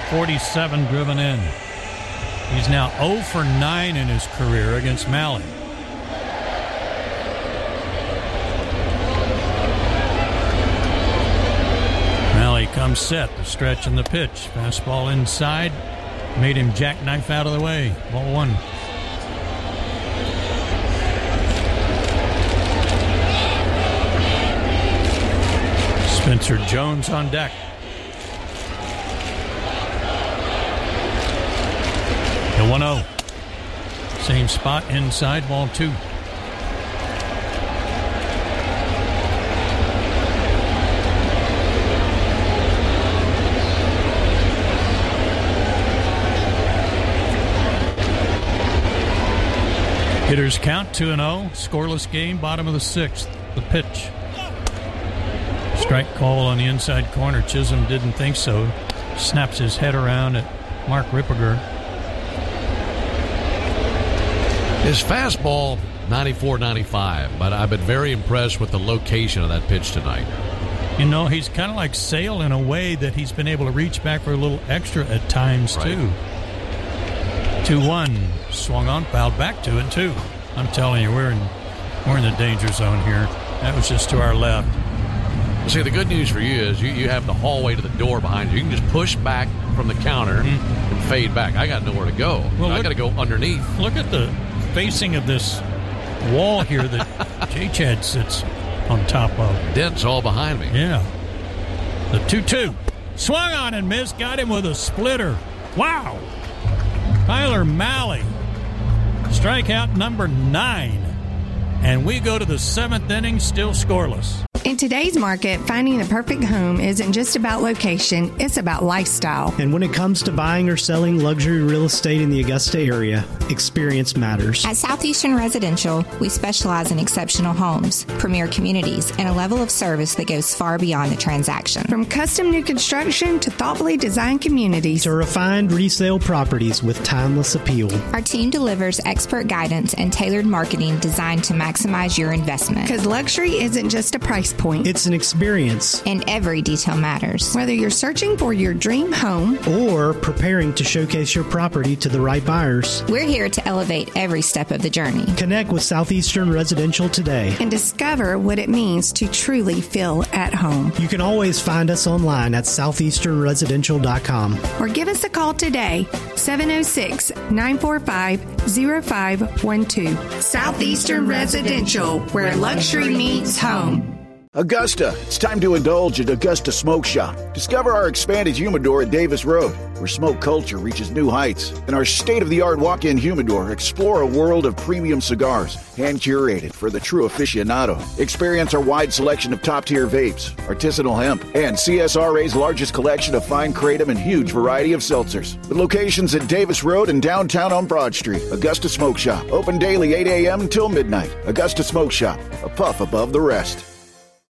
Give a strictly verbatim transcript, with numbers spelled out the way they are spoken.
forty-seven driven in. He's now oh for nine in his career against Malley. Malley comes set, the stretch and the pitch. Fastball inside, made him jackknife out of the way. Ball one. Spencer Jones on deck. The one oh. Same spot inside, ball two. Hitters count two and oh. Scoreless game, bottom of the sixth. The pitch. Strike call on the inside corner. Chisholm didn't think so. Snaps his head around at Mark Ripperger. His fastball, ninety-four ninety-five, but I've been very impressed with the location of that pitch tonight. You know, he's kind of like Sale in a way that he's been able to reach back for a little extra at times, right. too. two one. Swung on, fouled back two and two. I'm telling you, we're in, we're in the danger zone here. That was just to our left. See, the good news for you is you, you have the hallway to the door behind you. You can just push back from the counter mm-hmm. and fade back. I got nowhere to go. Well, I got to go underneath. Look at the facing of this wall here that J-Chad sits on top of. Dent's all behind me. Yeah. The two two. Swung on and missed. Got him with a splitter. Wow. Tyler Malley. Strikeout number nine. And we go to the seventh inning, still scoreless. In today's market, finding the perfect home isn't just about location, it's about lifestyle. And when it comes to buying or selling luxury real estate in the Augusta area, experience matters. At Southeastern Residential, we specialize in exceptional homes, premier communities, and a level of service that goes far beyond the transaction. From custom new construction to thoughtfully designed communities to refined resale properties with timeless appeal. Our team delivers expert guidance and tailored marketing designed to maximize your investment. Because luxury isn't just a price point. It's an experience. And every detail matters. Whether you're searching for your dream home or preparing to showcase your property to the right buyers, we're here to elevate every step of the journey. Connect with Southeastern Residential today and discover what it means to truly feel at home. You can always find us online at southeastern residential dot com or give us a call today, seven oh six, nine four five, oh five one two. Southeastern Residential, where luxury meets home. Augusta, it's time to indulge at Augusta Smoke Shop. Discover our expanded humidor at Davis Road, where smoke culture reaches new heights. And our state-of-the-art walk-in humidor, explore a world of premium cigars, hand-curated for the true aficionado. Experience our wide selection of top-tier vapes, artisanal hemp, and C S R A's largest collection of fine kratom and huge variety of seltzers. With locations at Davis Road and downtown on Broad Street, Augusta Smoke Shop. Open daily eight a.m. until midnight. Augusta Smoke Shop, a puff above the rest.